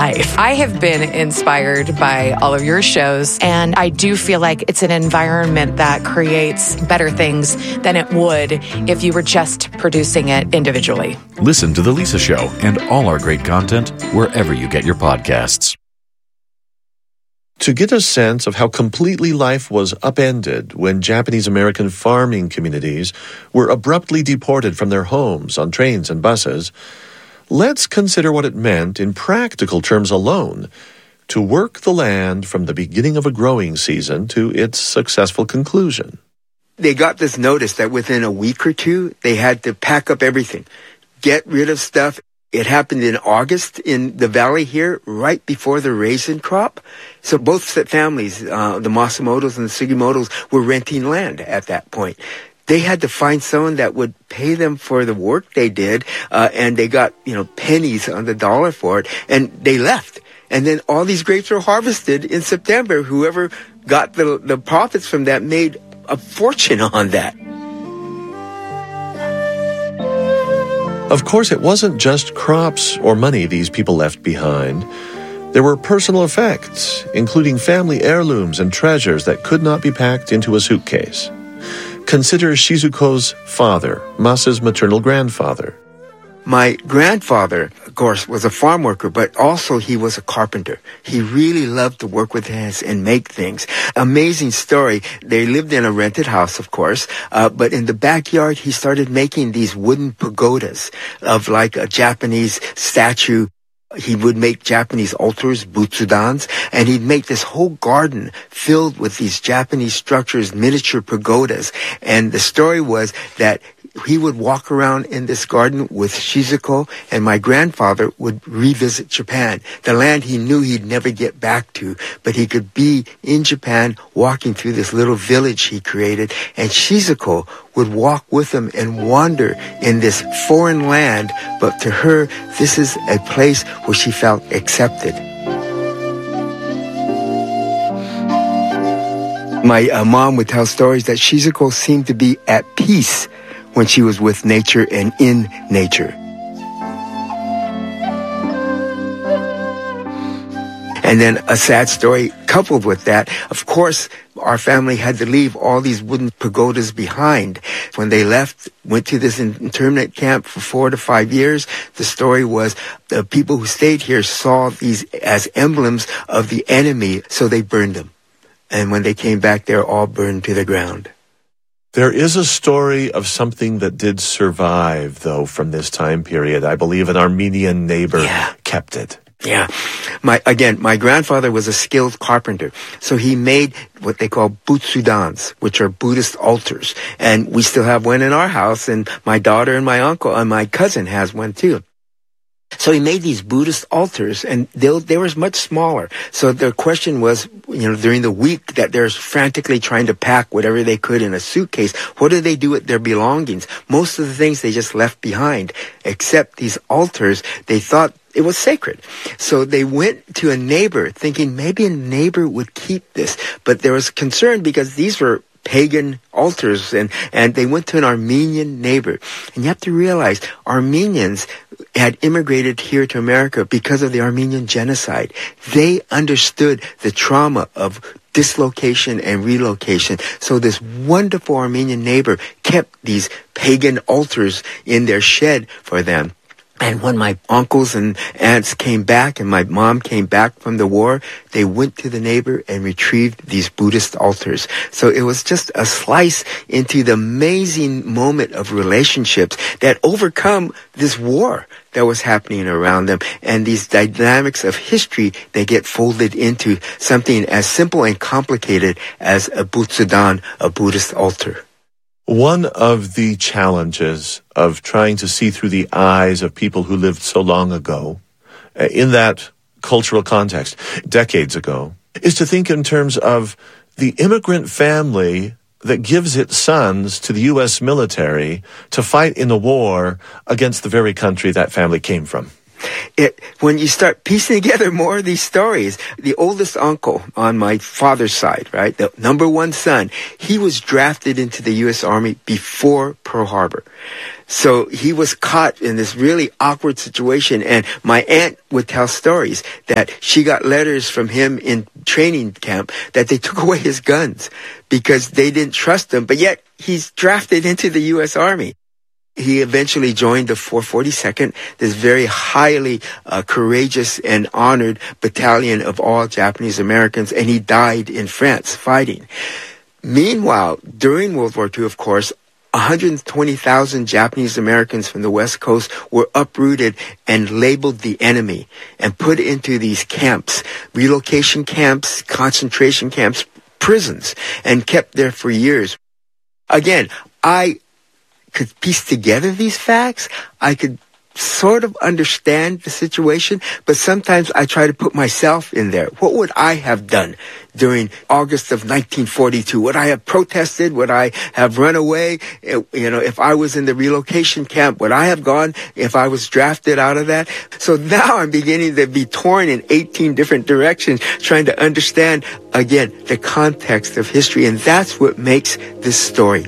life. I have been inspired by all of your shows, and I do feel like it's an environment that creates better things than it would if you were just producing it individually. Listen to The Lisa Show and all our great content wherever you get your podcasts. To get a sense of how completely life was upended when Japanese-American farming communities were abruptly deported from their homes on trains and buses, let's consider what it meant in practical terms alone to work the land from the beginning of a growing season to its successful conclusion. They got this notice that within a week or two, they had to pack up everything, get rid of stuff. It happened in August in the valley here, right before the raisin crop. So both families, the Masamotos and the Sugimotos, were renting land at that point. They had to find someone that would pay them for the work they did, and they got, pennies on the dollar for it, and they left. And then all these grapes were harvested in September. Whoever got the profits from that made a fortune on that. Of course, it wasn't just crops or money these people left behind. There were personal effects, including family heirlooms and treasures that could not be packed into a suitcase. Consider Shizuko's father, Masa's maternal grandfather. My grandfather, of course, was a farm worker, but also he was a carpenter. He really loved to work with hands and make things. Amazing story. They lived in a rented house, of course, but in the backyard, he started making these wooden pagodas of like a Japanese statue. He would make Japanese altars, butsudans, and he'd make this whole garden filled with these Japanese structures, miniature pagodas. And the story was that he would walk around in this garden with Shizuko, and my grandfather would revisit Japan, the land he knew he'd never get back to, but he could be in Japan walking through this little village he created, and Shizuko would walk with him and wander in this foreign land, but to her, this is a place where she felt accepted. My mom would tell stories that Shizuko seemed to be at peace when she was with nature and in nature. And then a sad story coupled with that, of course, our family had to leave all these wooden pagodas behind. When they left, went to this internment camp for 4 to 5 years, the story was the people who stayed here saw these as emblems of the enemy, so they burned them. And when they came back, they were all burned to the ground. There is a story of something that did survive, though, from this time period. I believe an Armenian neighbor kept it. Yeah. My grandfather was a skilled carpenter. So he made what they call butsudans, which are Buddhist altars. And we still have one in our house, and my daughter and my uncle and my cousin has one too. So he made these Buddhist altars, and they were much smaller. So the question was, during the week that they're frantically trying to pack whatever they could in a suitcase, what do they do with their belongings? Most of the things they just left behind, except these altars, they thought it was sacred. So they went to a neighbor thinking maybe a neighbor would keep this. But there was concern because these were pagan altars, and they went to an Armenian neighbor. And you have to realize Armenians had immigrated here to America because of the Armenian genocide. They understood the trauma of dislocation and relocation. So this wonderful Armenian neighbor kept these pagan altars in their shed for them. And when my uncles and aunts came back and my mom came back from the war, they went to the neighbor and retrieved these Buddhist altars. So it was just a slice into the amazing moment of relationships that overcome this war that was happening around them. And these dynamics of history, they get folded into something as simple and complicated as a butsudan, a Buddhist altar. One of the challenges of trying to see through the eyes of people who lived so long ago, in that cultural context, decades ago, is to think in terms of the immigrant family that gives its sons to the U.S. military to fight in the war against the very country that family came from. When you start piecing together more of these stories, the oldest uncle on my father's side, right, the number one son, he was drafted into the U.S. Army before Pearl Harbor. So he was caught in this really awkward situation, and my aunt would tell stories that she got letters from him in training camp that they took away his guns because they didn't trust him, but yet he's drafted into the U.S. Army. He eventually joined the 442nd, this very highly courageous and honored battalion of all Japanese Americans, and he died in France fighting. Meanwhile, during World War II, of course, 120,000 Japanese Americans from the West Coast were uprooted and labeled the enemy and put into these camps, relocation camps, concentration camps, prisons, and kept there for years. Again, I could piece together these facts. I could sort of understand the situation, but sometimes I try to put myself in there. What would I have done during August of 1942? Would I have protested? Would I have run away? If I was in the relocation camp, would I have gone if I was drafted out of that? So now I'm beginning to be torn in 18 different directions, trying to understand, again, the context of history, and that's what makes this story.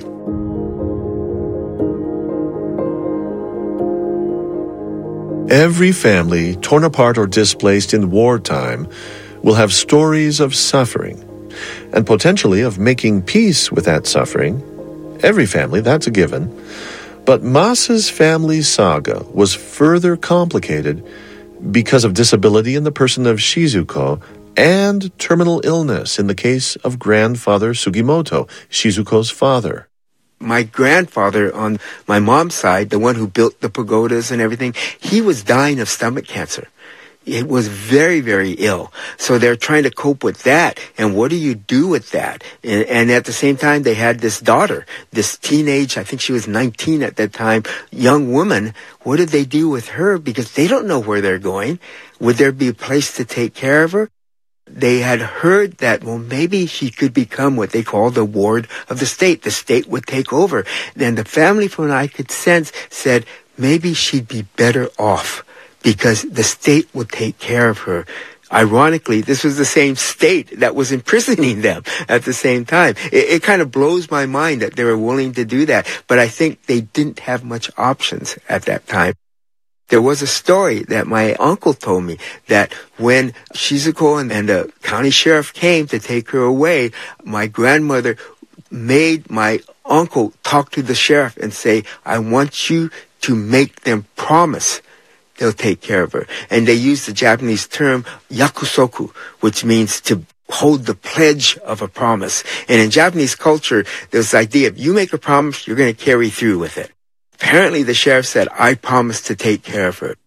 Every family torn apart or displaced in wartime will have stories of suffering and potentially of making peace with that suffering. Every family, that's a given. But Masa's family saga was further complicated because of disability in the person of Shizuko and terminal illness in the case of grandfather Sugimoto, Shizuko's father. My grandfather on my mom's side, the one who built the pagodas and everything, he was dying of stomach cancer. It was very, very ill. So they're trying to cope with that. And what do you do with that? And at the same time, they had this daughter, this teenage, I think she was 19 at that time, young woman. What did they do with her? Because they don't know where they're going. Would there be a place to take care of her? They had heard that, well, maybe she could become what they call the ward of the state. The state would take over. And the family, from what I could sense, said maybe she'd be better off because the state would take care of her. Ironically, this was the same state that was imprisoning them at the same time. It kind of blows my mind that they were willing to do that. But I think they didn't have much options at that time. There was a story that my uncle told me that when Shizuko and the county sheriff came to take her away, my grandmother made my uncle talk to the sheriff and say, I want you to make them promise they'll take care of her. And they used the Japanese term yakusoku, which means to hold the pledge of a promise. And in Japanese culture, there's the idea if you make a promise, you're going to carry through with it. Apparently, the sheriff said, I promised to take care of her.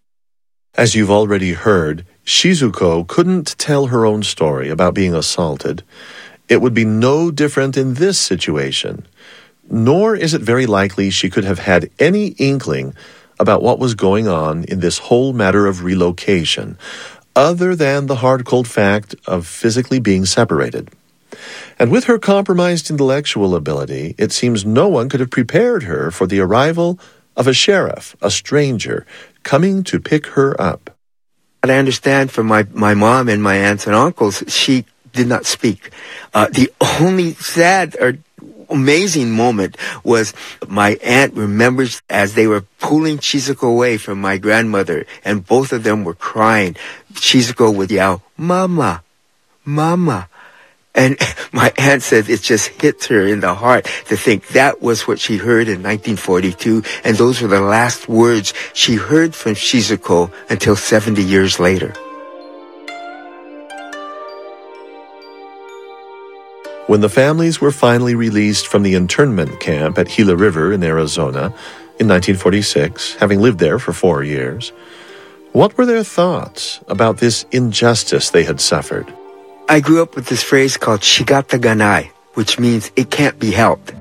As you've already heard, Shizuko couldn't tell her own story about being assaulted. It would be no different in this situation. Nor is it very likely she could have had any inkling about what was going on in this whole matter of relocation, other than the hard-cold fact of physically being separated. And with her compromised intellectual ability, it seems no one could have prepared her for the arrival of a sheriff, a stranger, coming to pick her up. I understand from my mom and my aunts and uncles, she did not speak. The only sad or amazing moment was my aunt remembers as they were pulling Shizuko away from my grandmother, and both of them were crying. Shizuko would yell, Mama, Mama. And my aunt said it just hit her in the heart to think that was what she heard in 1942, and those were the last words she heard from Shizuko until 70 years later. When the families were finally released from the internment camp at Gila River in Arizona in 1946, having lived there for 4 years, what were their thoughts about this injustice they had suffered? I grew up with this phrase called shigata ga nai, which means it can't be helped.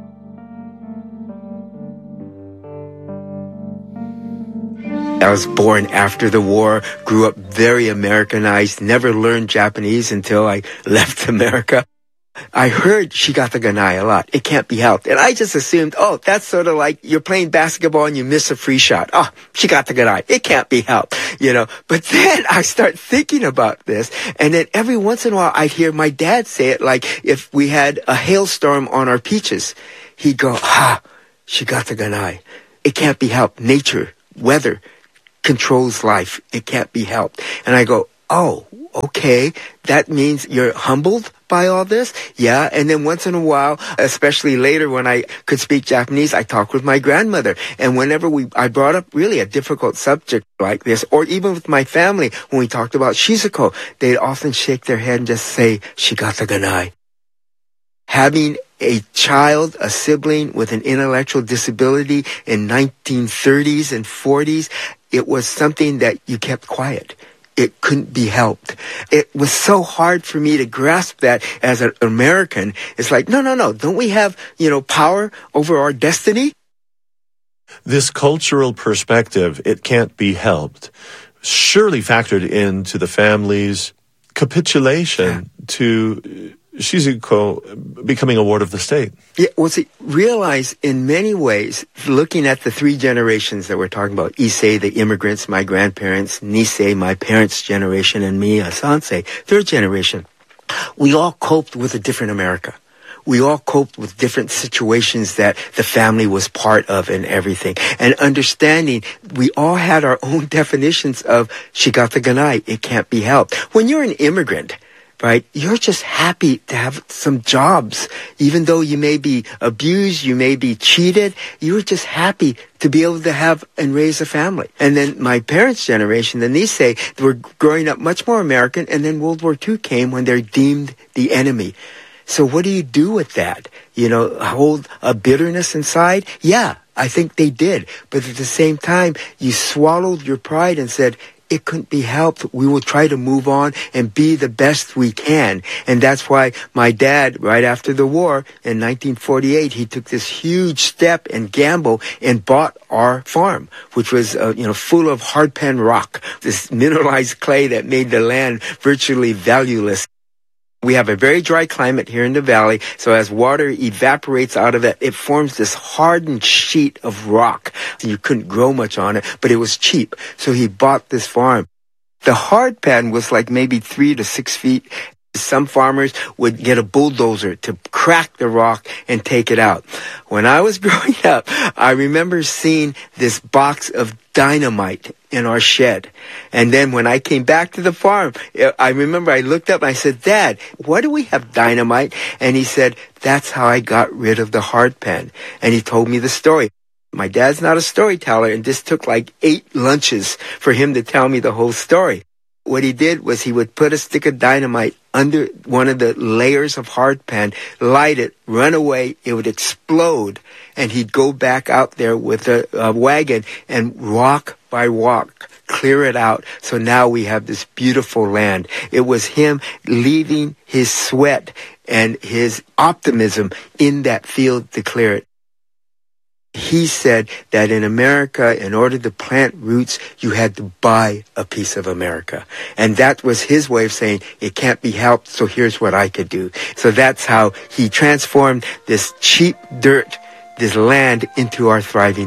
I was born after the war, grew up very Americanized, never learned Japanese until I left America. I heard Shigataka Ganai a lot. It can't be helped. And I just assumed, oh, that's sort of like you're playing basketball and you miss a free shot. Oh, Shigataka Ganai. It can't be helped, you know. But then I start thinking about this, and then every once in a while I'd hear my dad say it, like if we had a hailstorm on our peaches, he'd go, Shigataka Ganai. It can't be helped. Nature, weather controls life. It can't be helped. And I go, oh, okay, that means you're humbled by all this? Yeah, and then once in a while, especially later when I could speak Japanese, I talked with my grandmother. And whenever I brought up really a difficult subject like this, or even with my family, when we talked about Shizuko, they'd often shake their head and just say, Shigataka Ganai. Having a child, a sibling with an intellectual disability in 1930s and 40s, it was something that you kept quiet. It couldn't be helped. It was so hard for me to grasp that as an American. It's like, no. Don't we have, power over our destiny? This cultural perspective, it can't be helped, surely factored into the family's capitulation to Shizuko becoming a ward of the state. Yeah, well, see, realize in many ways, looking at the three generations that we're talking about, Issei, the immigrants, my grandparents, Nisei, my parents' generation, and me, Sansei, third generation, we all coped with a different America. We all coped with different situations that the family was part of and everything. And understanding, we all had our own definitions of Shigataka Ganai. It can't be helped. When you're an immigrant, right, you're just happy to have some jobs. Even though you may be abused, you may be cheated, you're just happy to be able to have and raise a family. And then my parents' generation, the Nisei, they were growing up much more American, and then World War II came when they're deemed the enemy. So what do you do with that? Hold a bitterness inside? Yeah, I think they did. But at the same time, you swallowed your pride and said, it couldn't be helped. We will try to move on and be the best we can. And that's why my dad, right after the war, in 1948, he took this huge step and gamble and bought our farm, which was, full of hardpan rock, this mineralized clay that made the land virtually valueless. We have a very dry climate here in the valley, so as water evaporates out of it, it forms this hardened sheet of rock. You couldn't grow much on it, but it was cheap. So he bought this farm. The hard pan was like maybe 3 to 6 feet. Some farmers would get a bulldozer to crack the rock and take it out. When I was growing up, I remember seeing this box of dynamite in our shed. And then when I came back to the farm, I remember I looked up and I said, Dad, why do we have dynamite? And he said, that's how I got rid of the hard pan. And he told me the story. My dad's not a storyteller, and this took like 8 lunches for him to tell me the whole story. What he did was he would put a stick of dynamite under one of the layers of hardpan, light it, run away, it would explode, and he'd go back out there with a wagon and rock by rock clear it out. So now we have this beautiful land. It was him leaving his sweat and his optimism in that field to clear it. He said that in America, in order to plant roots, you had to buy a piece of America. And that was his way of saying, it can't be helped, so here's what I could do. So that's how he transformed this cheap dirt, this land, into our thriving.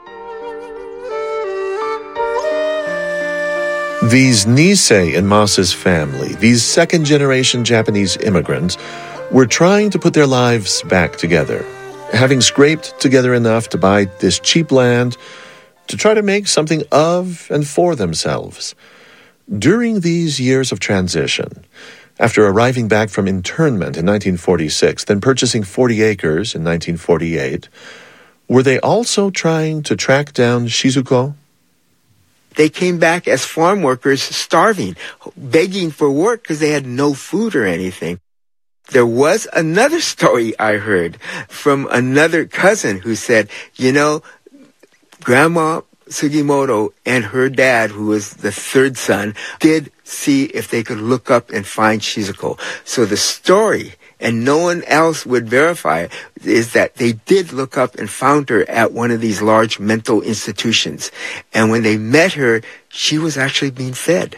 These Nisei in Masa's family, these second-generation Japanese immigrants, were trying to put their lives back together, having scraped together enough to buy this cheap land to try to make something of and for themselves. During these years of transition, after arriving back from internment in 1946, then purchasing 40 acres in 1948, were they also trying to track down Shizuko? They came back as farm workers, starving, begging for work because they had no food or anything. There was another story I heard from another cousin who said, Grandma Sugimoto and her dad, who was the third son, did see if they could look up and find Shizuko. So the story, and no one else would verify it, is that they did look up and found her at one of these large mental institutions. And when they met her, she was actually being fed.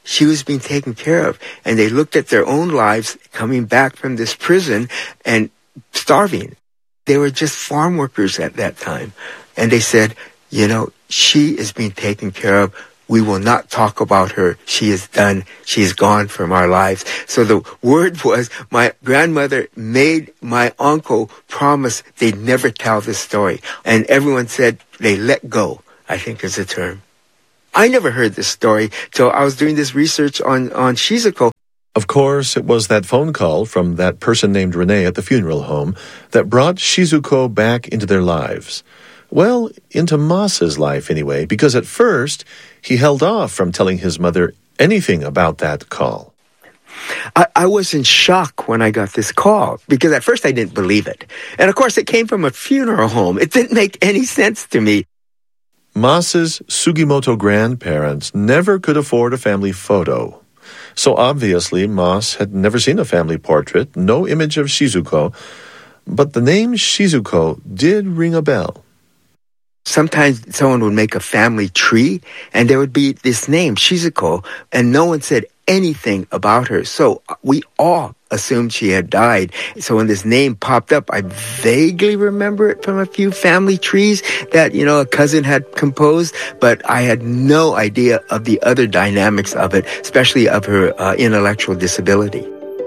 she was being taken care of. And they looked at their own lives coming back from this prison and starving. They were just farm workers at that time. And they said, she is being taken care of. We will not talk about her. She is done. She is gone from our lives. So the word was, my grandmother made my uncle promise they'd never tell this story. And everyone said they let go, I think is the term. I never heard this story till I was doing this research on Shizuko. Of course, it was that phone call from that person named Renee at the funeral home that brought Shizuko back into their lives. Well, into Mas's life anyway, because at first he held off from telling his mother anything about that call. I was in shock when I got this call, because at first I didn't believe it. And of course, it came from a funeral home. It didn't make any sense to me. Mas's Sugimoto grandparents never could afford a family photo. So obviously, Mas had never seen a family portrait, no image of Shizuko, but the name Shizuko did ring a bell. Sometimes someone would make a family tree, and there would be this name, Shizuko, and no one said anything about her. So we all assumed she had died. So when this name popped up, I vaguely remember it from a few family trees that, a cousin had composed, but I had no idea of the other dynamics of it, especially of her intellectual disability.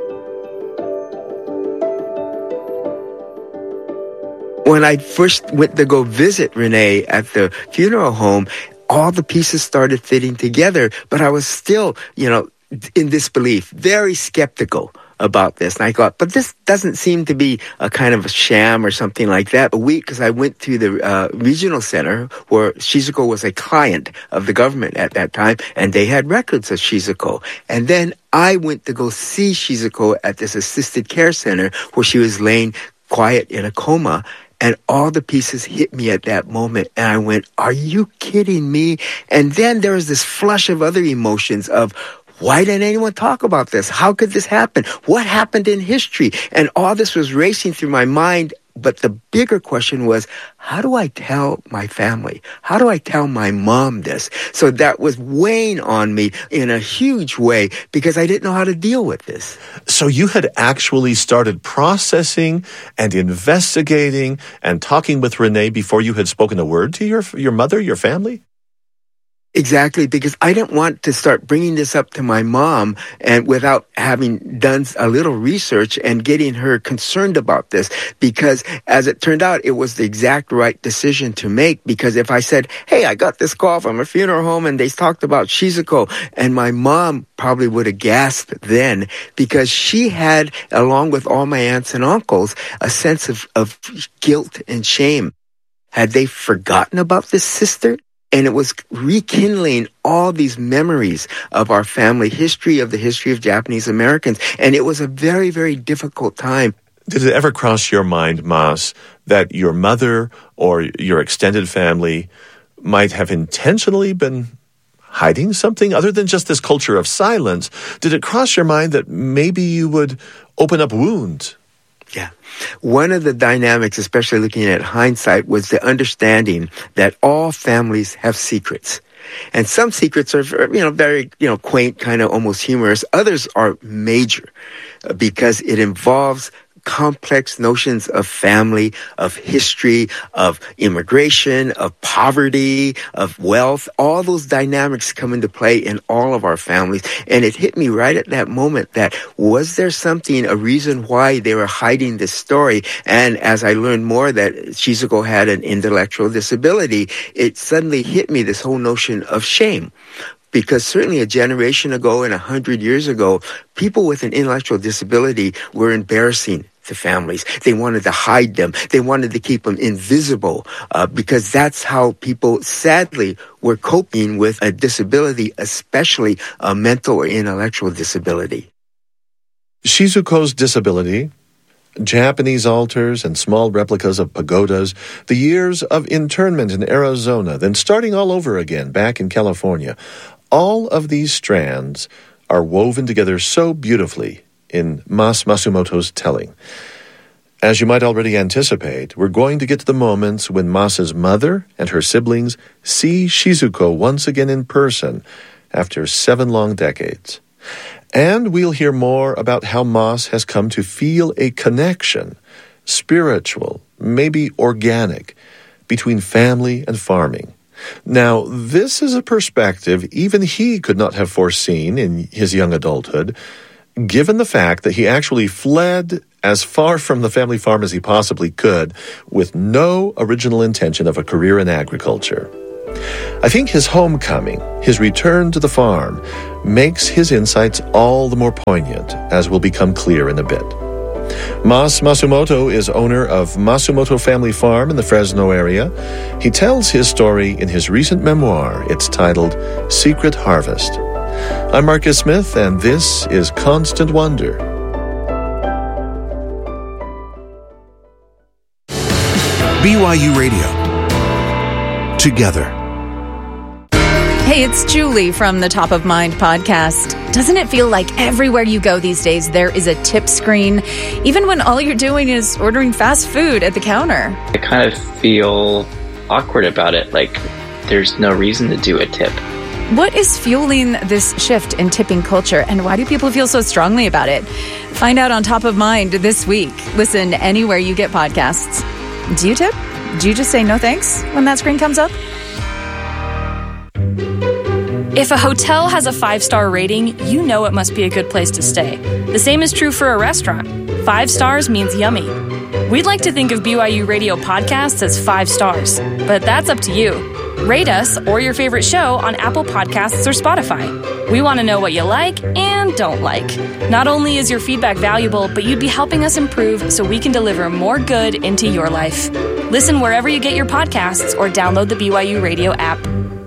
When I first went to go visit Renee at the funeral home, all the pieces started fitting together, but I was still, in disbelief, very skeptical about this. And I thought, but this doesn't seem to be a kind of a sham or something like that. Because I went to the regional center where Shizuko was a client of the government at that time, and they had records of Shizuko. And then I went to go see Shizuko at this assisted care center where she was laying quiet in a coma. And all the pieces hit me at that moment. And I went, are you kidding me? And then there was this flush of other emotions of, why didn't anyone talk about this? How could this happen? What happened in history? And all this was racing through my mind. But the bigger question was, how do I tell my family? How do I tell my mom this? So that was weighing on me in a huge way because I didn't know how to deal with this. So you had actually started processing and investigating and talking with Renee before you had spoken a word to your mother, your family? Exactly, because I didn't want to start bringing this up to my mom and without having done a little research and getting her concerned about this. Because as it turned out, it was the exact right decision to make. Because if I said, hey, I got this call from a funeral home and they talked about Shizuko, and my mom probably would have gasped then because she had, along with all my aunts and uncles, a sense of guilt and shame. Had they forgotten about this sister? And it was rekindling all these memories of our family history, of the history of Japanese Americans. And it was a very, very difficult time. Did it ever cross your mind, Mas, that your mother or your extended family might have intentionally been hiding something other than just this culture of silence? Did it cross your mind that maybe you would open up wounds? Yeah. One of the dynamics, especially looking at hindsight, was the understanding that all families have secrets. And some secrets are, very, quaint, kind of almost humorous. Others are major because it involves complex notions of family, of history, of immigration, of poverty, of wealth. All those dynamics come into play in all of our families. And it hit me right at that moment that was there something, a reason why they were hiding this story? And as I learned more that Shizuko had an intellectual disability, it suddenly hit me this whole notion of shame. Because certainly a generation ago and 100 years ago, people with an intellectual disability were embarrassing to families. They wanted to hide them. They wanted to keep them invisible because that's how people, sadly, were coping with a disability, especially a mental or intellectual disability. Shizuko's disability, Japanese altars and small replicas of pagodas, the years of internment in Arizona, then starting all over again back in California. All of these strands are woven together so beautifully in Mas Masumoto's telling. As you might already anticipate, we're going to get to the moments when Mas's mother and her siblings see Shizuko once again in person after 7 long decades. And we'll hear more about how Moss has come to feel a connection, spiritual, maybe organic, between family and farming. Now, this is a perspective even he could not have foreseen in his young adulthood, given the fact that he actually fled as far from the family farm as he possibly could, with no original intention of a career in agriculture. I think his homecoming, his return to the farm, makes his insights all the more poignant, as will become clear in a bit. Mas Masumoto is owner of Masumoto Family Farm in the Fresno area. He tells his story in his recent memoir. It's titled Secret Harvest. I'm Marcus Smith, and this is Constant Wonder. BYU Radio. Together. Hey, it's Julie from the Top of Mind podcast. Doesn't it feel like everywhere you go these days, there is a tip screen, even when all you're doing is ordering fast food at the counter? I kind of feel awkward about it, like there's no reason to do a tip. What is fueling this shift in tipping culture, and why do people feel so strongly about it? Find out on Top of Mind this week. Listen anywhere you get podcasts. Do you tip? Do you just say no thanks when that screen comes up? If a hotel has a 5-star rating, you know it must be a good place to stay. The same is true for a restaurant. 5 stars means yummy. We'd like to think of BYU Radio podcasts as 5 stars, but that's up to you. Rate us or your favorite show on Apple Podcasts or Spotify. We want to know what you like and don't like. Not only is your feedback valuable, but you'd be helping us improve so we can deliver more good into your life. Listen wherever you get your podcasts or download the BYU Radio app.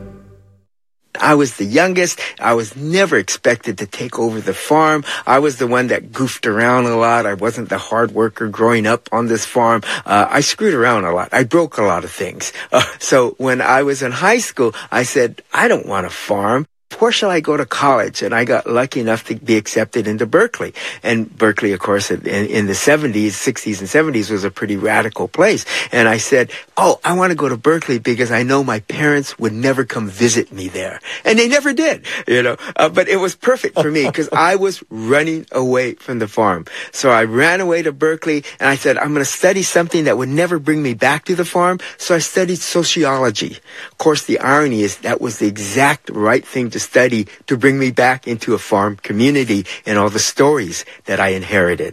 I was the youngest. I was never expected to take over the farm. I was the one that goofed around a lot. I wasn't the hard worker growing up on this farm. I screwed around a lot. I broke a lot of things. So when I was in high school, I said, I don't want to farm. Where shall I go to college? And I got lucky enough to be accepted into Berkeley. And Berkeley, of course, in the 70s, 60s and 70s was a pretty radical place. And I said, I want to go to Berkeley because I know my parents would never come visit me there. And they never did, but it was perfect for me because I was running away from the farm. So I ran away to Berkeley and I said, I'm going to study something that would never bring me back to the farm. So I studied sociology. Of course, the irony is that was the exact right thing to study to bring me back into a farm community and all the stories that I inherited.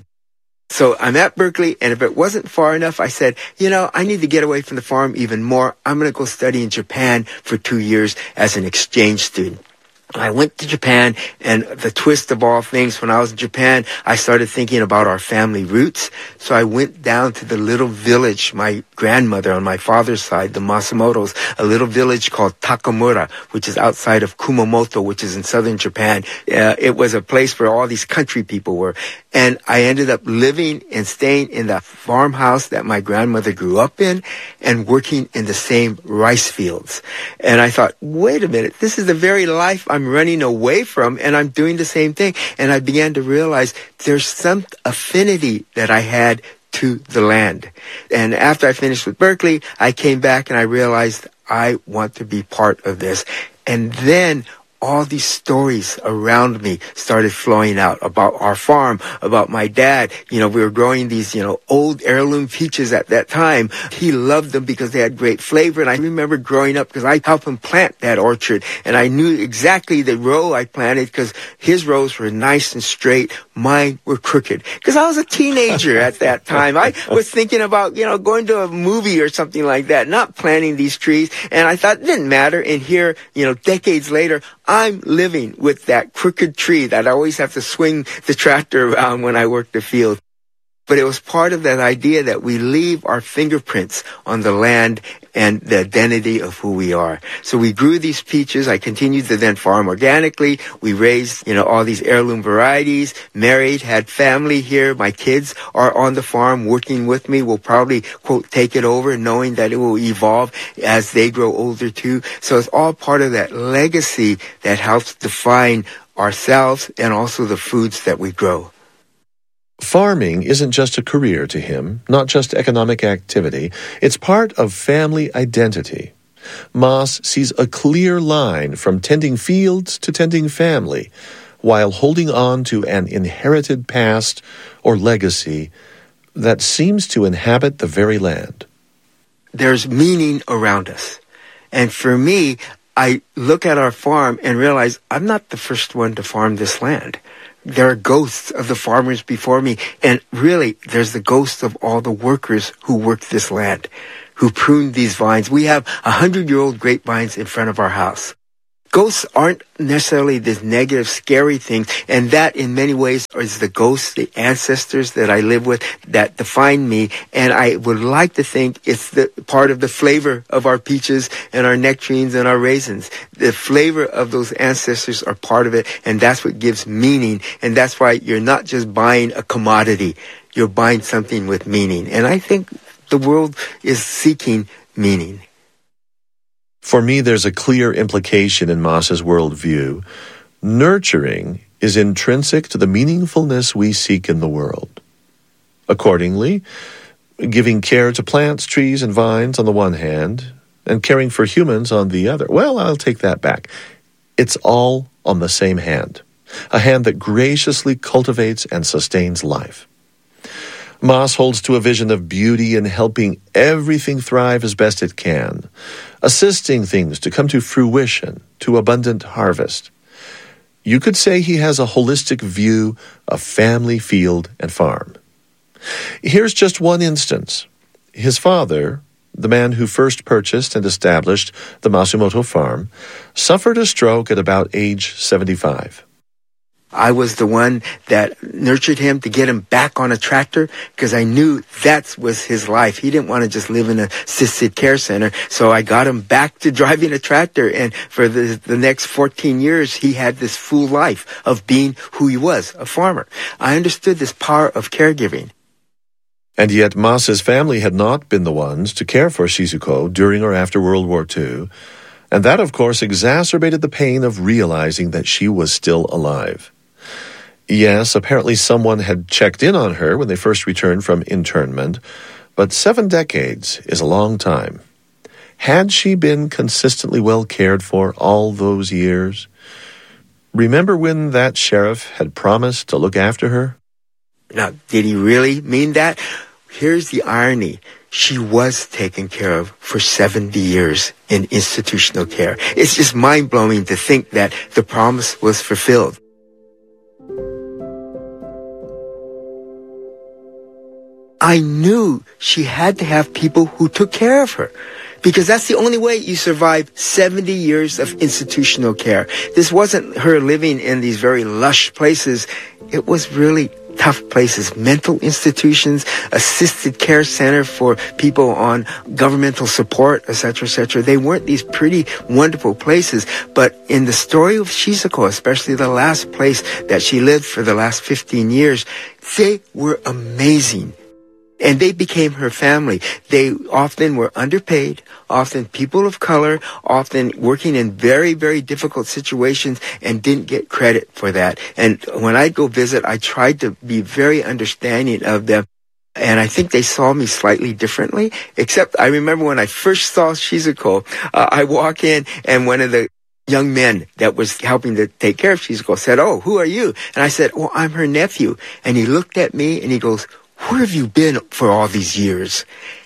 So I'm at Berkeley, and if it wasn't far enough, I said, I need to get away from the farm even more. I'm going to go study in Japan for 2 years as an exchange student. I went to Japan, and the twist of all things, when I was in Japan, I started thinking about our family roots. So I went down to the little village, my grandmother on my father's side, the Masumotos, a little village called Takamura, which is outside of Kumamoto, which is in southern Japan. It was a place where all these country people were. And I ended up living and staying in the farmhouse that my grandmother grew up in and working in the same rice fields. And I thought, wait a minute, this is the very life I'm running away from, and I'm doing the same thing. And I began to realize there's some affinity that I had to the land. And after I finished with Berkeley, I came back and I realized I want to be part of this. And then all these stories around me started flowing out about our farm, about my dad. We were growing these, old heirloom peaches at that time. He loved them because they had great flavor. And I remember growing up because I helped him plant that orchard. And I knew exactly the row I planted because his rows were nice and straight. Mine were crooked because I was a teenager at that time. I was thinking about, going to a movie or something like that, not planting these trees. And I thought it didn't matter. And here, decades later, I'm living with that crooked tree that I always have to swing the tractor around when I work the field. But it was part of that idea that we leave our fingerprints on the land and the identity of who we are. So we grew these peaches. I continued to then farm organically. We raised, all these heirloom varieties, married, had family here. My kids are on the farm working with me. We'll probably, quote, take it over, knowing that it will evolve as they grow older too. So it's all part of that legacy that helps define ourselves and also the foods that we grow. Farming isn't just a career to him, not just economic activity. It's part of family identity. Moss sees a clear line from tending fields to tending family, while holding on to an inherited past or legacy that seems to inhabit the very land. There's meaning around us. And for me, I look at our farm and realize I'm not the first one to farm this land. There are ghosts of the farmers before me. And really, there's the ghosts of all the workers who worked this land, who pruned these vines. We have 100-year-old grapevines in front of our house. Ghosts aren't necessarily this negative, scary thing, and that in many ways is the ghosts, the ancestors that I live with that define me, and I would like to think it's the part of the flavor of our peaches and our nectarines and our raisins. The flavor of those ancestors are part of it, and that's what gives meaning, and that's why you're not just buying a commodity, you're buying something with meaning, and I think the world is seeking meaning. For me, there's a clear implication in Moss's worldview. Nurturing is intrinsic to the meaningfulness we seek in the world. Accordingly, giving care to plants, trees, and vines on the one hand, and caring for humans on the other, well, I'll take that back. It's all on the same hand, a hand that graciously cultivates and sustains life. Moss holds to a vision of beauty in helping everything thrive as best it can, assisting things to come to fruition, to abundant harvest. You could say he has a holistic view of family, field, and farm. Here's just one instance. His father, the man who first purchased and established the Masumoto farm, suffered a stroke at about age 75. I was the one that nurtured him to get him back on a tractor because I knew that was his life. He didn't want to just live in a assisted care center. So I got him back to driving a tractor. And for the next 14 years, he had this full life of being who he was, a farmer. I understood this power of caregiving. And yet Moss's family had not been the ones to care for Shizuko during or after World War II. And that, of course, exacerbated the pain of realizing that she was still alive. Yes, apparently someone had checked in on her when they first returned from internment, but 7 decades is a long time. Had she been consistently well cared for all those years? Remember when that sheriff had promised to look after her? Now, did he really mean that? Here's the irony. She was taken care of for 70 years in institutional care. It's just mind-blowing to think that the promise was fulfilled. I knew she had to have people who took care of her because that's the only way you survive 70 years of institutional care. This wasn't her living in these very lush places. It was really tough places, mental institutions, assisted care center for people on governmental support, etc., etc. They weren't these pretty, wonderful places. But in the story of Shizuko, especially the last place that she lived for the last 15 years, they were amazing. And they became her family. They often were underpaid, often people of color, often working in very, very difficult situations and didn't get credit for that. And when I go visit, I tried to be very understanding of them. And I think they saw me slightly differently, except I remember when I first saw Shizuko, I walk in and one of the young men that was helping to take care of Shizuko said, "Oh, who are you?" And I said, "Oh, I'm her nephew." And he looked at me and he goes, "Where have you been for all these years?"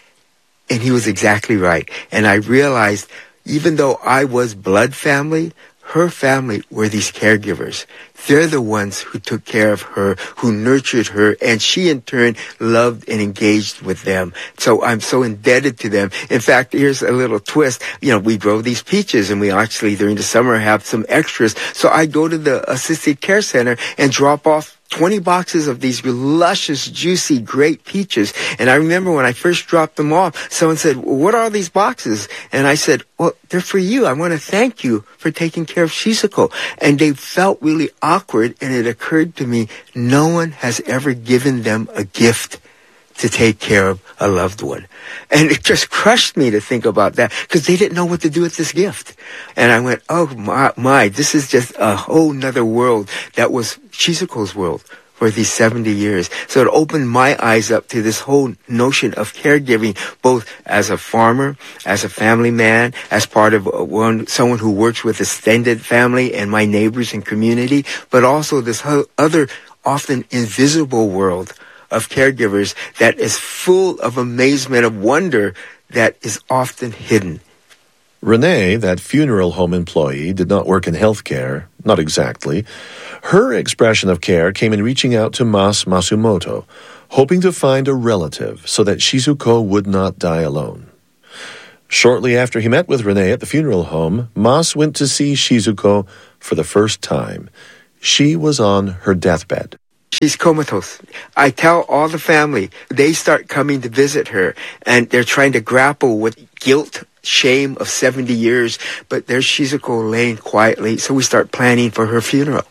And he was exactly right. And I realized, even though I was blood family, her family were these caregivers. They're the ones who took care of her, who nurtured her, and she in turn loved and engaged with them. So I'm so indebted to them. In fact, here's a little twist. We grow these peaches, and we actually, during the summer, have some extras. So I go to the assisted care center and drop off 20 boxes of these luscious, juicy, great peaches. And I remember when I first dropped them off, someone said, "What are these boxes?" And I said, "Well, they're for you. I want to thank you for taking care of Shizuko." And they felt really awkward, and it occurred to me, no one has ever given them a gift to take care of a loved one. And it just crushed me to think about that because they didn't know what to do with this gift. And I went, oh my, this is just a whole nother world that was Shizuko's world. for these 70 years. So it opened my eyes up to this whole notion of caregiving, both as a farmer, as a family man, as part of someone who works with extended family and my neighbors and community, but also this other often invisible world of caregivers that is full of amazement, of wonder that is often hidden. Renee, that funeral home employee, did not work in healthcare, not exactly. Her expression of care came in reaching out to Mas Masumoto, hoping to find a relative so that Shizuko would not die alone. Shortly after he met with Renee at the funeral home, Mas went to see Shizuko for the first time. She was on her deathbed. She's comatose. I tell all the family, they start coming to visit her, and they're trying to grapple with guilt, shame of 70 years, but there's Shizuko laying quietly, so we start planning for her funeral.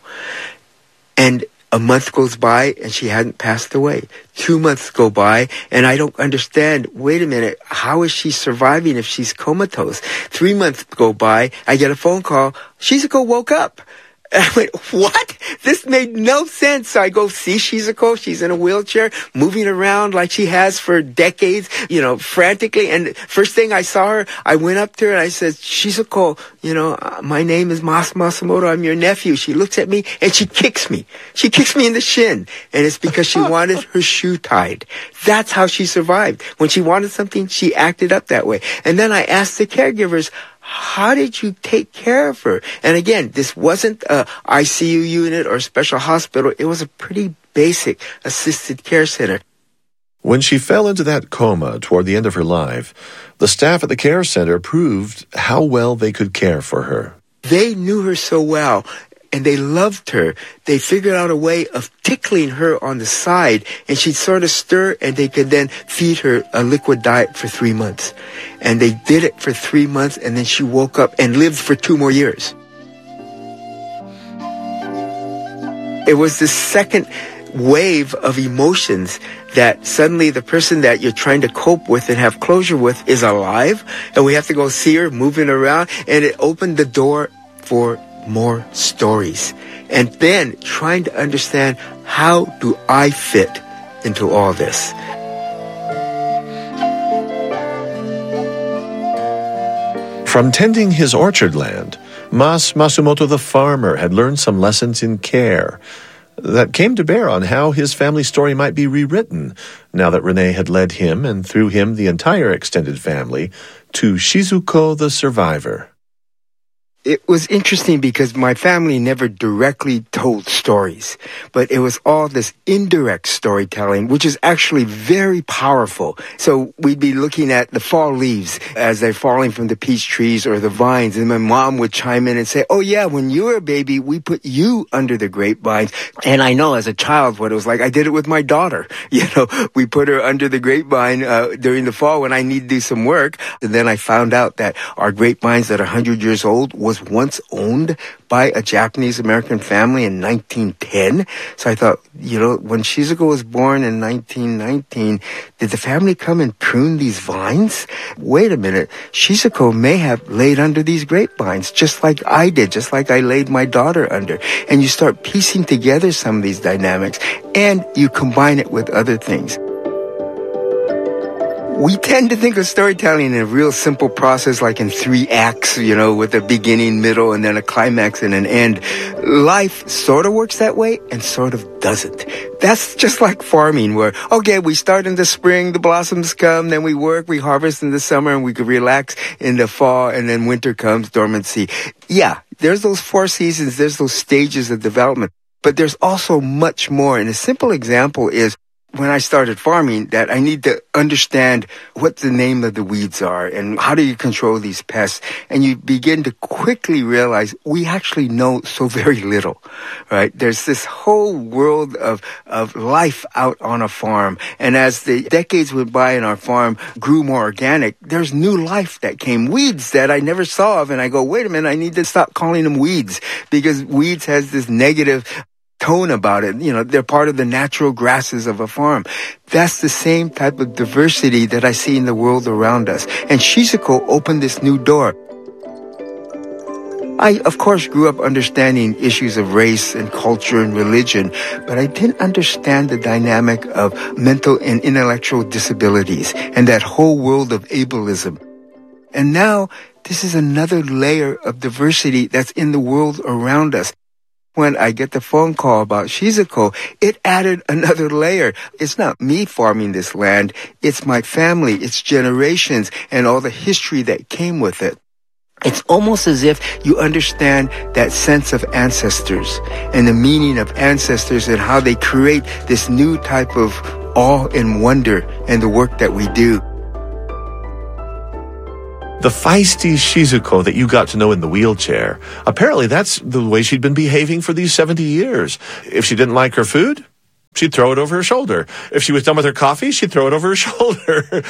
And a month goes by, and she hadn't passed away. 2 months go by, and I don't understand, wait a minute, how is she surviving if she's comatose? 3 months go by, I get a phone call, Shizuko woke up. And I went, what? This made no sense. So I go see Shizuko. She's in a wheelchair, moving around like she has for decades, frantically. And first thing I saw her, I went up to her and I said, Shizuko, my name is Mas Masumoto. I'm your nephew. She looks at me and she kicks me. She kicks me in the shin. And it's because she wanted her shoe tied. That's how she survived. When she wanted something, she acted up that way. And then I asked the caregivers, how did you take care of her? And again, this wasn't a ICU unit or a special hospital. It was a pretty basic assisted care center. When she fell into that coma toward the end of her life, the staff at the care center proved how well they could care for her. They knew her so well, and they loved her. They figured out a way of tickling her on the side, and she'd sort of stir, and they could then feed her a liquid diet for 3 months. And they did it for 3 months, and then she woke up and lived for 2 more years. It was this second wave of emotions that suddenly the person that you're trying to cope with and have closure with is alive, and we have to go see her moving around, and it opened the door for more stories. And then trying to understand, how do I fit into all this? From tending his orchard land, Mas Masumoto the farmer had learned some lessons in care that came to bear on how his family story might be rewritten now that Renee had led him, and through him the entire extended family, to Shizuko the survivor. It was interesting because my family never directly told stories, but it was all this indirect storytelling, which is actually very powerful. So we'd be looking at the fall leaves as they're falling from the peach trees or the vines, and my mom would chime in and say, oh yeah, when you were a baby, we put you under the grapevines. And I know as a child what it was like. I did it with my daughter. We put her under the grapevine during the fall when I need to do some work. And then I found out that our grapevines that are 100 years old was once owned by a Japanese-American family in 1910. So I thought, when Shizuko was born in 1919, did the family come and prune these vines? Wait a minute, Shizuko may have laid under these grapevines, just like I did, just like I laid my daughter under. And you start piecing together some of these dynamics, and you combine it with other things. We tend to think of storytelling in a real simple process, like in 3 acts, with a beginning, middle, and then a climax and an end. Life sort of works that way and sort of doesn't. That's just like farming, where, okay, we start in the spring, the blossoms come, then we work, we harvest in the summer, and we could relax in the fall, and then winter comes, dormancy. Yeah, there's those 4 seasons, there's those stages of development. But there's also much more, and a simple example is, when I started farming, that I need to understand what the name of the weeds are and how do you control these pests. And you begin to quickly realize we actually know so very little, right? There's this whole world of life out on a farm. And as the decades went by and our farm grew more organic, there's new life that came. Weeds that I never saw of. And I go, wait a minute, I need to stop calling them weeds, because weeds has this negative tone about it. They're part of the natural grasses of a farm. That's the same type of diversity that I see in the world around us. And Shizuko opened this new door. I, of course, grew up understanding issues of race and culture and religion, but I didn't understand the dynamic of mental and intellectual disabilities and that whole world of ableism. And now, this is another layer of diversity that's in the world around us. When I get the phone call about Shizuko, it added another layer. It's not me farming this land. It's my family, its generations, and all the history that came with it. It's almost as if you understand that sense of ancestors and the meaning of ancestors and how they create this new type of awe and wonder in the work that we do. The feisty Shizuko that you got to know in the wheelchair, apparently that's the way she'd been behaving for these 70 years. If she didn't like her food, she'd throw it over her shoulder. If she was done with her coffee, she'd throw it over her shoulder.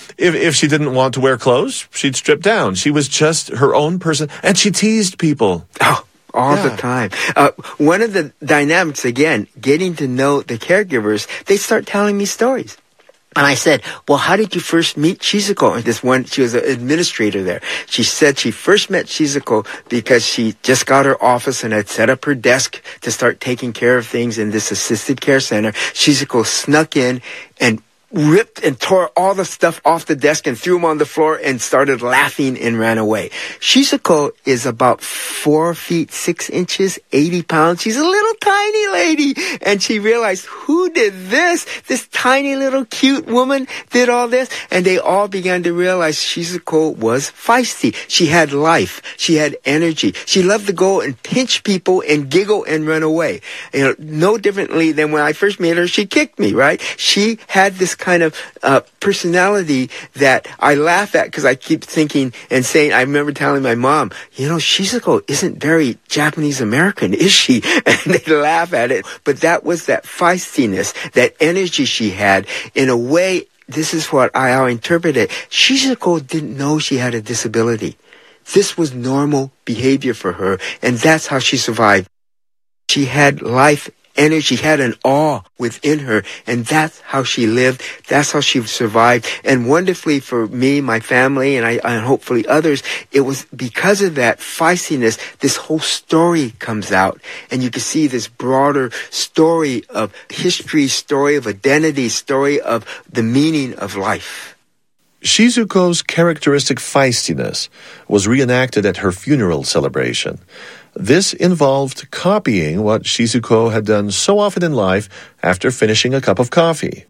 If she didn't want to wear clothes, she'd strip down. She was just her own person, and she teased people. Oh, all the time. One of the dynamics, again, getting to know the caregivers, they start telling me stories. And I said, well, how did you first meet Shizuko? And she was an administrator there. She said she first met Shizuko because she just got her office and had set up her desk to start taking care of things in this assisted care center. Shizuko snuck in and ripped and tore all the stuff off the desk and threw them on the floor and started laughing and ran away. Shizuko is about 4 feet 6 inches, 80 pounds. She's a little tiny lady. And she realized, who did this? This tiny little cute woman did all this. And they all began to realize Shizuko was feisty. She had life. She had energy. She loved to go and pinch people and giggle and run away. You know, no differently than when I first met her, she kicked me, right? She had this kind of personality that I laugh at because I keep thinking and saying, I remember telling my mom, you know, Shizuko isn't very Japanese American, is she? And they laugh at it. But that was that feistiness, that energy she had. In a way, this is what I interpret it. Shizuko didn't know she had a disability. This was normal behavior for her, and that's how she survived. She had life energy, she had an awe within her, and that's how she lived, that's how she survived. And wonderfully for me, my family, and hopefully others, it was because of that feistiness, this whole story comes out, and you can see this broader story of history, story of identity, story of the meaning of life. Shizuko's characteristic feistiness was reenacted at her funeral celebration. This involved copying what Shizuko had done so often in life after finishing a cup of coffee.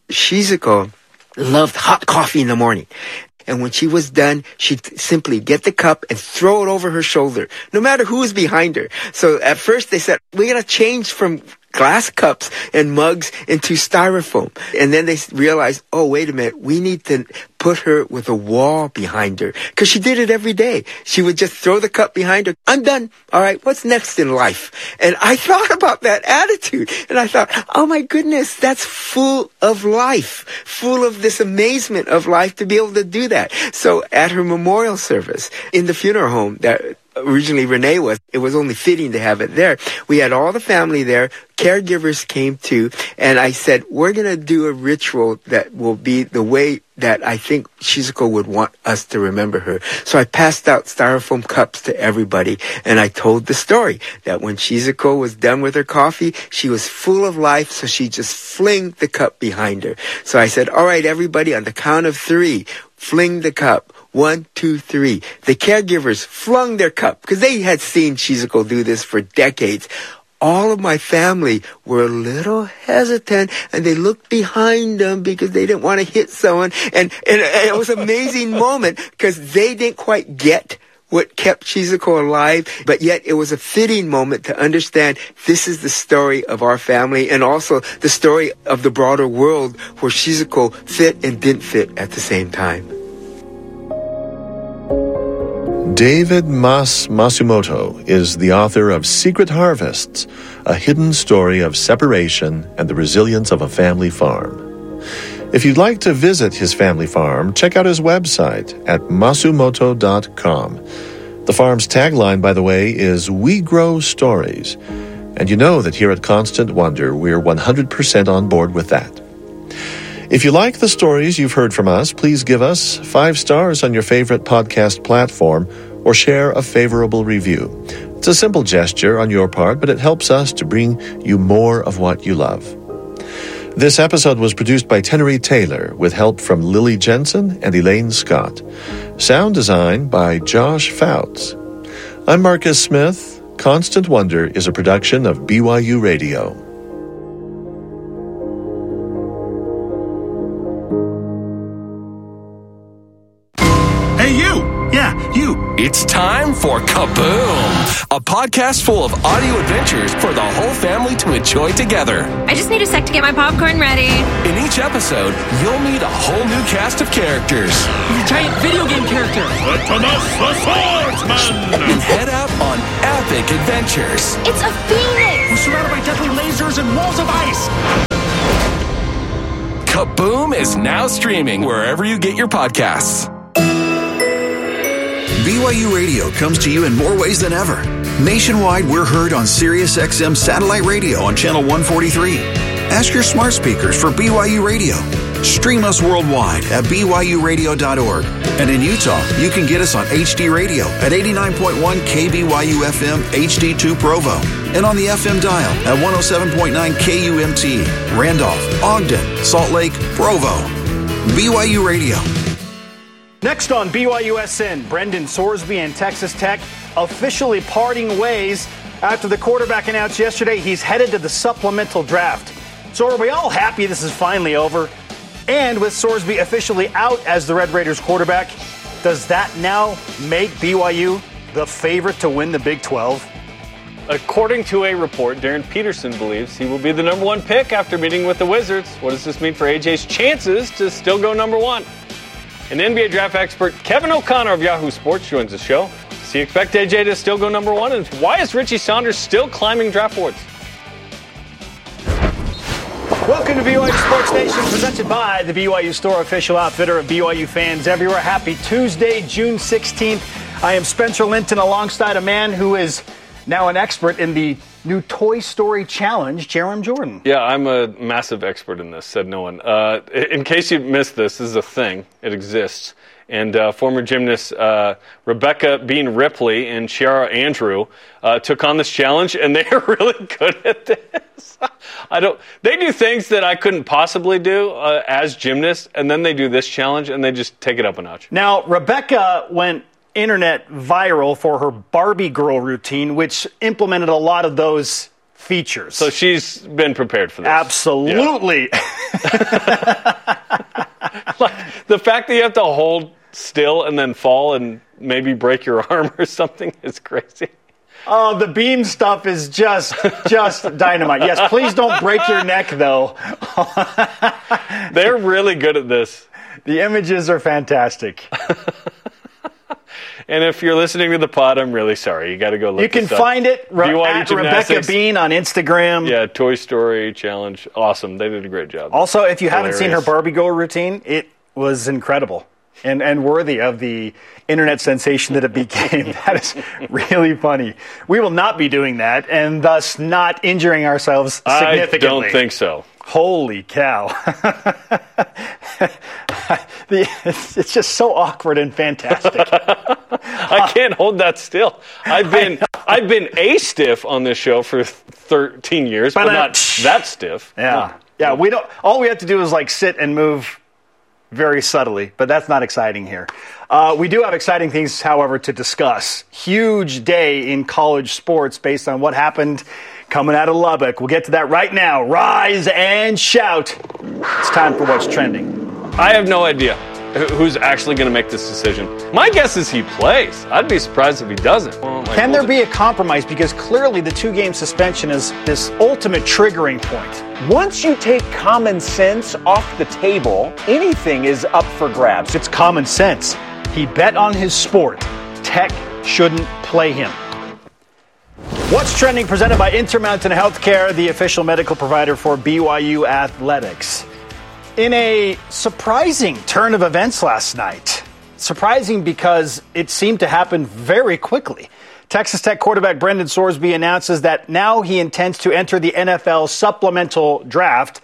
Shizuko loved hot coffee in the morning. And when she was done, she'd simply get the cup and throw it over her shoulder, no matter who was behind her. So at first they said, we're going to change from glass cups and mugs into styrofoam. And then they realized, oh, wait a minute, we need to put her with a wall behind her. Because she did it every day. She would just throw the cup behind her. I'm done. All right, what's next in life? And I thought about that attitude. And I thought, oh my goodness, that's full of life, full of this amazement of life to be able to do that. So at her memorial service in the funeral home that originally Renee was, it was only fitting to have it there. We had all the family there. Caregivers came too. And I said, we're going to do a ritual that will be the way that I think Shizuko would want us to remember her. So I passed out styrofoam cups to everybody. And I told the story that when Shizuko was done with her coffee, she was full of life. So she just fling the cup behind her. So I said, all right, everybody, on the count of 3, fling the cup. 1, 2, 3. The caregivers flung their cup because they had seen Shizuko do this for decades. All of my family were a little hesitant and they looked behind them because they didn't want to hit someone. And it was an amazing moment because they didn't quite get what kept Shizuko alive, but yet it was a fitting moment to understand this is the story of our family and also the story of the broader world where Shizuko fit and didn't fit at the same time. David Mas Masumoto is the author of Secret Harvests, a hidden story of separation and the resilience of a family farm. If you'd like to visit his family farm, check out his website at masumoto.com. The farm's tagline, by the way, is "We Grow Stories." And you know that here at Constant Wonder, we're 100% on board with that. If you like the stories you've heard from us, please give us 5 stars on your favorite podcast platform or share a favorable review. It's a simple gesture on your part, but it helps us to bring you more of what you love. This episode was produced by Tenery Taylor with help from Lily Jensen and Elaine Scott. Sound design by Josh Fouts. I'm Marcus Smith. Constant Wonder is a production of BYU Radio. Hey, you! Yeah, you! It's time for Kaboom! A podcast full of audio adventures for the whole family to enjoy together. I just need a sec to get my popcorn ready. In each episode, you'll meet a whole new cast of characters. He's a giant video game character. Thomas the Swordsman! And head out on epic adventures. It's a phoenix! We're surrounded by deadly lasers and walls of ice. Kaboom is now streaming wherever you get your podcasts. BYU Radio comes to you in more ways than ever. Nationwide, we're heard on SiriusXM satellite radio on channel 143. Ask your smart speakers for BYU Radio. Stream us worldwide at BYURadio.org. And in Utah, you can get us on HD Radio at 89.1 KBYU FM HD2 Provo. And on the FM dial at 107.9 KUMT, Randolph, Ogden, Salt Lake, Provo. BYU Radio. Next on BYUSN, Brendan Sorsby and Texas Tech officially parting ways after the quarterback announced yesterday he's headed to the supplemental draft. So are we all happy this is finally over? And with Sorsby officially out as the Red Raiders quarterback, does that now make BYU the favorite to win the Big 12? According to a report, Darren Peterson believes he will be the number one pick after meeting with the Wizards. What does this mean for AJ's chances to still go number one? And NBA draft expert Kevin O'Connor of Yahoo Sports joins the show. Does he expect AJ to still go number one? And why is Richie Saunders still climbing draft boards? Welcome to BYU Sports Nation, presented by the BYU Store, official outfitter of BYU fans everywhere. Happy Tuesday, June 16th. I am Spencer Linton alongside a man who is now an expert in the new Toy Story Challenge, Jerem Jordan. Yeah, I'm a massive expert in this, said no one. In case you missed this is a thing. It exists. And former gymnasts Rebecca Bean Ripley and Ciara Andrew took on this challenge, and they are really good at this. They do things that I couldn't possibly do as gymnasts, and then they do this challenge, and they just take it up a notch. Now, Rebecca went internet viral for her Barbie girl routine, which implemented a lot of those features. So she's been prepared for this. Absolutely. Yeah. Like, the fact that you have to hold still and then fall and maybe break your arm or something is crazy. Oh, the beam stuff is just dynamite. Yes, please don't break your neck, though. They're really good at this. The images are fantastic. And if you're listening to the pod, I'm really sorry. You got to go look. You can find it at Rebecca Bean on Instagram. Yeah, Toy Story Challenge. Awesome. They did a great job. Also, if you haven't seen her Barbie girl routine, it was incredible and worthy of the internet sensation that it became. That is really funny. We will not be doing that and thus not injuring ourselves significantly. I don't think so. Holy cow. It's just so awkward and fantastic. I can't hold that still. I've been a-stiff on this show for 13 years, but not that stiff. Yeah. Yeah, all we have to do is sit and move very subtly, but that's not exciting here. We do have exciting things, however, to discuss. Huge day in college sports based on what happened coming out of Lubbock. We'll get to that right now. Rise and shout. It's time for What's Trending. I have no idea who's actually going to make this decision. My guess is he plays. I'd be surprised if he doesn't. Can there be a compromise? Because clearly the 2-game suspension is this ultimate triggering point. Once you take common sense off the table, anything is up for grabs. It's common sense. He bet on his sport. Tech shouldn't play him. What's Trending, presented by Intermountain Healthcare, the official medical provider for BYU Athletics. In a surprising turn of events last night, surprising because it seemed to happen very quickly, Texas Tech quarterback Brendan Sorsby announces that now he intends to enter the NFL supplemental draft.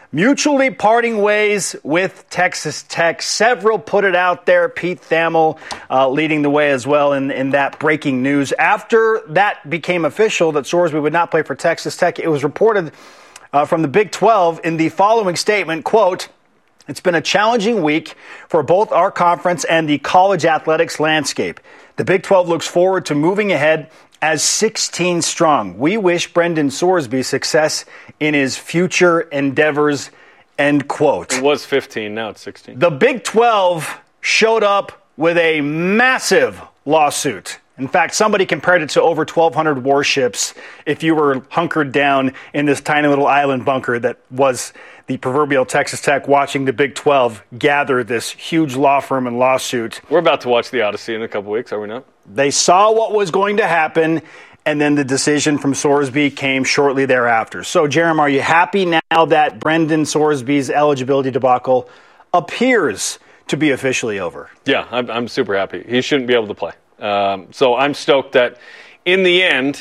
mutually parting ways with Texas Tech. Several put it out there. Pete Thamel leading the way as well in that breaking news. After that became official that Sorsby would not play for Texas Tech, it was reported from the Big 12 in the following statement, quote, "It's been a challenging week for both our conference and the college athletics landscape. The Big 12 looks forward to moving ahead as 16 strong. We wish Brendan Sorsby success in his future endeavors," end quote. It was 15, now it's 16. The Big 12 showed up with a massive lawsuit. In fact, somebody compared it to over 1,200 warships if you were hunkered down in this tiny little island bunker that was the proverbial Texas Tech, watching the Big 12 gather this huge law firm and lawsuit. We're about to watch the Odyssey in a couple weeks, are we not? They saw what was going to happen, and then the decision from Sorsby came shortly thereafter. So, Jerem, are you happy now that Brendan Sorsby's eligibility debacle appears to be officially over? Yeah, I'm super happy. He shouldn't be able to play. So I'm stoked that in the end,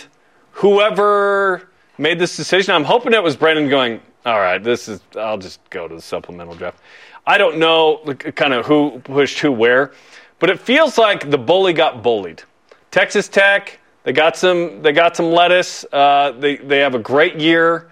whoever made this decision, I'm hoping it was Brendan going, all right, I'll just go to the supplemental draft. I don't know kind of who pushed who where, but it feels like the bully got bullied. Texas Tech, they got some lettuce. They have a great year.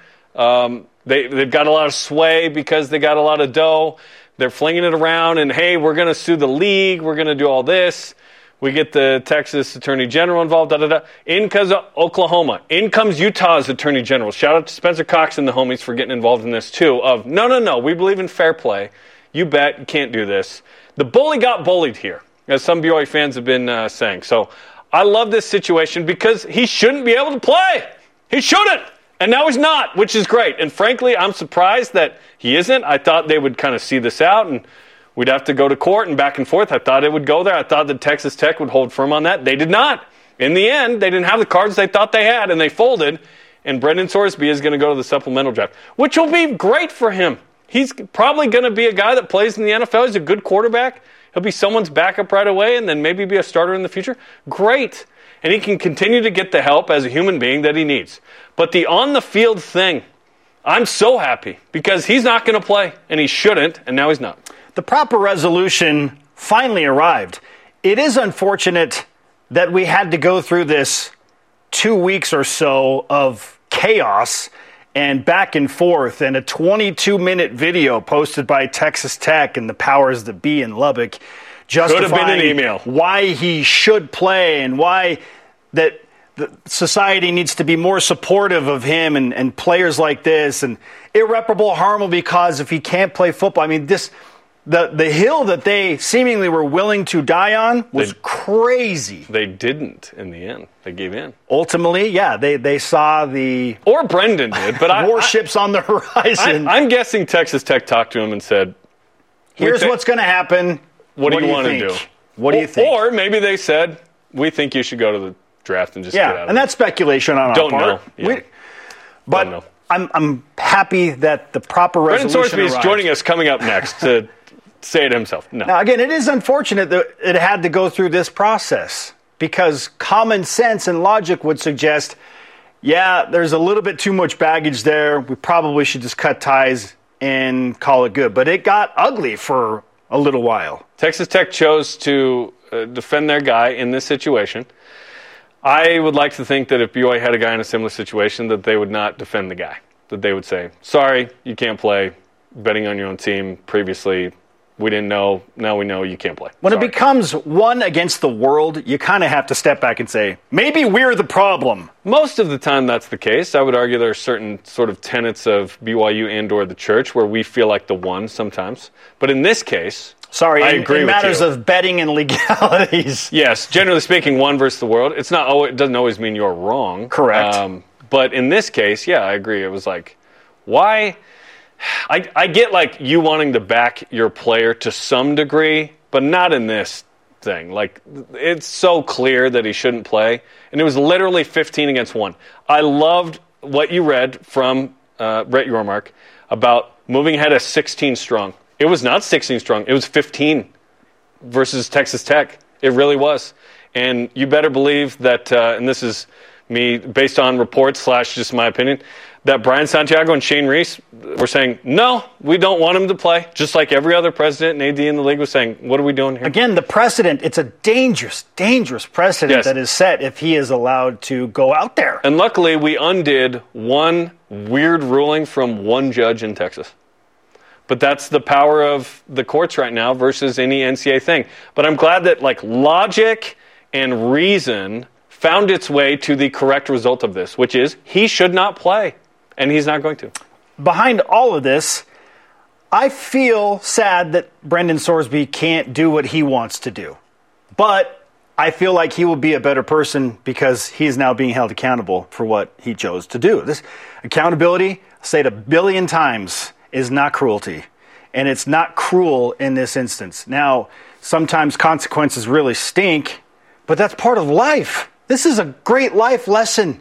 They've got a lot of sway because they got a lot of dough. They're flinging it around and, hey, we're going to sue the league. We're going to do all this. We get the Texas Attorney General involved, In comes Oklahoma. In comes Utah's Attorney General. Shout out to Spencer Cox and the homies for getting involved in this, too, of no, we believe in fair play. You bet, you can't do this. The bully got bullied here, as some BYU fans have been saying. So I love this situation because he shouldn't be able to play. He shouldn't. And now he's not, which is great. And frankly, I'm surprised that he isn't. I thought they would kind of see this out and we'd have to go to court and back and forth. I thought it would go there. I thought that Texas Tech would hold firm on that. They did not. In the end, they didn't have the cards they thought they had, and they folded. And Brendan Sorsby is going to go to the supplemental draft, which will be great for him. He's probably going to be a guy that plays in the NFL. He's a good quarterback. He'll be someone's backup right away and then maybe be a starter in the future. Great. And he can continue to get the help as a human being that he needs. But the on-the-field thing, I'm so happy because he's not going to play, and he shouldn't, and now he's not. The proper resolution finally arrived. It is unfortunate that we had to go through this 2 weeks or so of chaos and back and forth and a 22-minute video posted by Texas Tech and the powers that be in Lubbock justifying why he should play and why that the society needs to be more supportive of him and players like this and irreparable harm will be caused if he can't play football. I mean, the hill that they seemingly were willing to die on was crazy. They didn't in the end. They gave in. Ultimately, yeah, they saw the... Or Brendan did, but warships on the horizon. I'm guessing Texas Tech talked to him and said... Here's what's going to happen. What do you want to do? What do you think? Or maybe they said, we think you should go to the draft and just get out of it. And that's speculation on our part. Don't know. But don't know. I'm happy that the proper resolution Brendan Sorsby is joining us coming up next to... say it himself. No. Now, again, it is unfortunate that it had to go through this process because common sense and logic would suggest, yeah, there's a little bit too much baggage there. We probably should just cut ties and call it good. But it got ugly for a little while. Texas Tech chose to defend their guy in this situation. I would like to think that if BYU had a guy in a similar situation, that they would not defend the guy. That they would say, sorry, you can't play. Betting on your own team previously, we didn't know. Now we know you can't play. When it becomes one against the world, you kind of have to step back and say, maybe we're the problem. Most of the time that's the case. I would argue there are certain sort of tenets of BYU and or the church where we feel like the one sometimes. But in this case, I agree with you. In matters of betting and legalities. Yes, generally speaking, one versus the world. It doesn't always mean you're wrong. Correct. But in this case, yeah, I agree. It was like, why... I get like you wanting to back your player to some degree, but not in this thing. Like it's so clear that he shouldn't play, and it was literally 15 against 1. I loved what you read from Brett Yormark about moving ahead as 16 strong. It was not 16 strong. It was 15 versus Texas Tech. It really was, and you better believe that. And this is me based on reports / just my opinion. that Brian Santiago and Shane Reese were saying, no, we don't want him to play, just like every other president and AD in the league was saying, what are we doing here? Again, the precedent, it's a dangerous, dangerous precedent that is set if he is allowed to go out there. And luckily, we undid one weird ruling from one judge in Texas. But that's the power of the courts right now versus any NCAA thing. But I'm glad that logic and reason found its way to the correct result of this, which is he should not play. And he's not going to. Behind all of this, I feel sad that Brendan Sorsby can't do what he wants to do. But I feel like he will be a better person because he's now being held accountable for what he chose to do. This accountability, I'll say it 1 billion times, is not cruelty. And it's not cruel in this instance. Now, sometimes consequences really stink, but that's part of life. This is a great life lesson.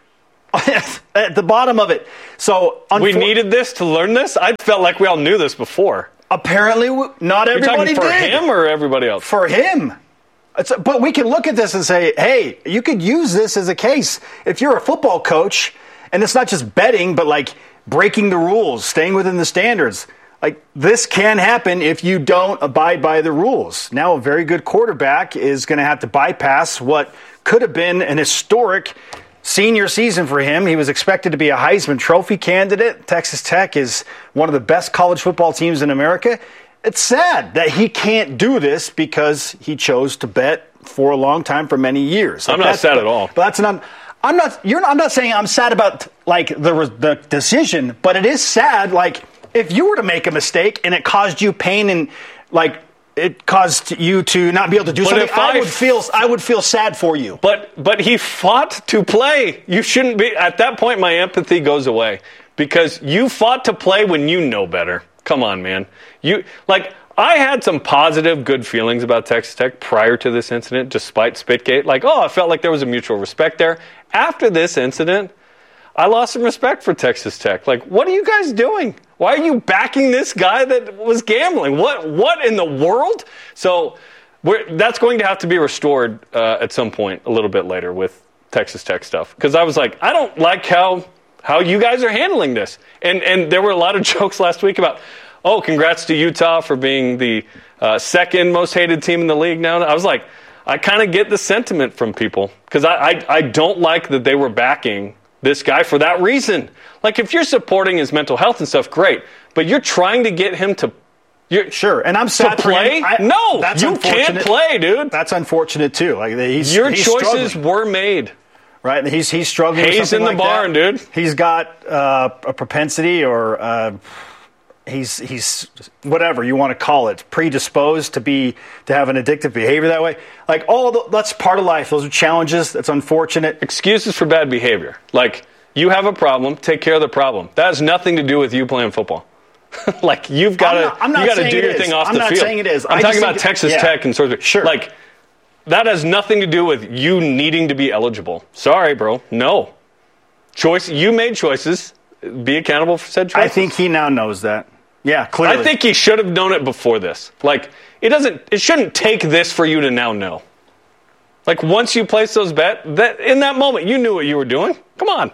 At the bottom of it. So we needed this to learn this? I felt like we all knew this before. Apparently, not everybody did. For him or everybody else? For him. But we can look at this and say, hey, you could use this as a case. If you're a football coach, and it's not just betting, but breaking the rules, staying within the standards. This can happen if you don't abide by the rules. Now, a very good quarterback is going to have to bypass what could have been an historic senior season for him. He was expected to be a Heisman Trophy candidate. Texas Tech is one of the best college football teams in America. It's sad that he can't do this because he chose to bet for a long time for many years. I'm not sad at all. But I'm not saying I'm sad about the decision, but it is sad if you were to make a mistake and it caused you pain and it caused you to not be able to do something, I would feel sad for you. But he fought to play. You shouldn't be. At that point, my empathy goes away because you fought to play when you know better. Come on, man. I had some positive, good feelings about Texas Tech prior to this incident, despite Spitgate. I felt like there was a mutual respect there. After this incident, I lost some respect for Texas Tech. What are you guys doing? Why are you backing this guy that was gambling? What in the world? So that's going to have to be restored at some point a little bit later with Texas Tech stuff. Because I was like, I don't like how you guys are handling this. And there were a lot of jokes last week about, oh, congrats to Utah for being the second most hated team in the league now. I was like, I kind of get the sentiment from people. Because I don't like that they were backing this guy for that reason. If you're supporting his mental health and stuff, great. But you're trying to get him to sure, and I'm sad to play. No, you can't play, dude. That's unfortunate too. He's choices struggling. Were made, right? And he's struggling. Hayes in the barn, dude. He's got a propensity, or he's whatever you want to call it, predisposed to have an addictive behavior that way. That's part of life. Those are challenges. That's unfortunate. Excuses for bad behavior. You have a problem, take care of the problem. That has nothing to do with you playing football. You've got to do your thing off the field. I'm not saying it is. I'm talking about Texas Tech and Sorsby. Sure. That has nothing to do with you needing to be eligible. Sorry, bro. No. You made choices. Be accountable for said choices. I think he now knows that. Yeah, clearly. I think he should have known it before this. It shouldn't take this for you to now know. Once you place those bets, in that moment, you knew what you were doing. Come on.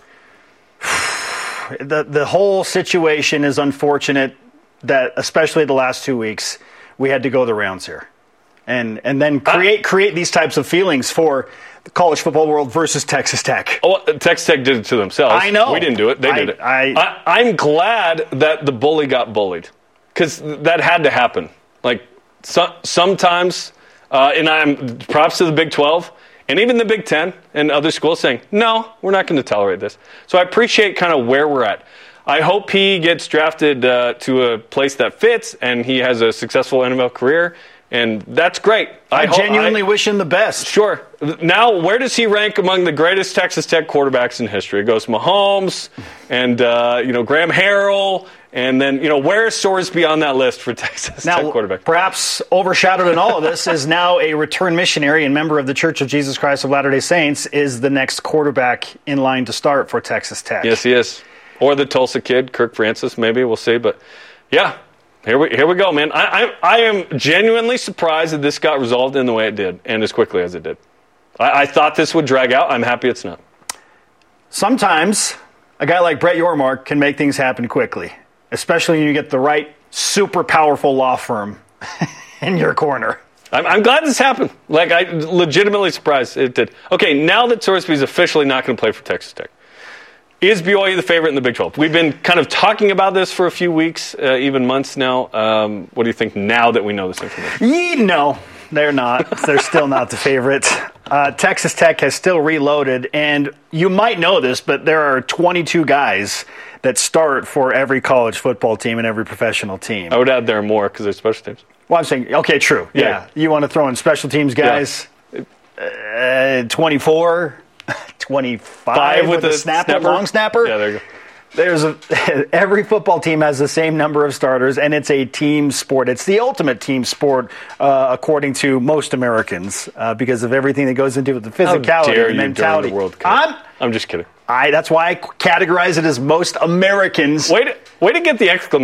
The whole situation is unfortunate that, especially the last 2 weeks, we had to go the rounds here. And then create these types of feelings for the college football world versus Texas Tech. Oh, Texas Tech did it to themselves. I know. We didn't do it. They did it. I'm glad that the bully got bullied because that had to happen. Sometimes, and I'm props to the Big 12, and even the Big 10 and other schools saying, no, we're not going to tolerate this. So I appreciate kind of where we're at. I hope he gets drafted to a place that fits and he has a successful NFL career, and that's great. I genuinely wish him the best. Sure. Now, where does he rank among the greatest Texas Tech quarterbacks in history? It goes Mahomes and, Graham Harrell. And then, where is Sorsby on that list for Texas Tech quarterback? Perhaps overshadowed in all of this is now a returned missionary and member of the Church of Jesus Christ of Latter-day Saints is the next quarterback in line to start for Texas Tech. Yes, he is. Or the Tulsa kid, Kirk Francis, maybe. We'll see. But, yeah, here we go, man. I am genuinely surprised that this got resolved in the way it did and as quickly as it did. I thought this would drag out. I'm happy it's not. Sometimes A guy like Brett Yormark can make things happen quickly, especially when you get the right super powerful law firm in your corner. I'm glad this happened. Like, I'm legitimately surprised it did. Okay, now that Sorsby's officially not going to play for Texas Tech, is BYU the favorite in the Big 12? We've been kind of talking about this for a few weeks, even months now. What do you think now that we know this information? No, they're not. They're still not the favorite. Texas Tech has still reloaded, and you might know this, but there are 22 guys that start for every college football team and every professional team. I would add there are more because there's special teams. Well, I'm saying, okay, true. Yeah. You want to throw in special teams guys? Yeah. 24, 25 with a snapper, long snapper? Yeah, there you go. Every football team has the same number of starters, and it's a team sport. It's the ultimate team sport, according to most Americans, because of everything that goes into it, the physicality, the mentality. The World Cup. I'm just kidding. That's why I categorize it as most Americans. Way to get the exclamation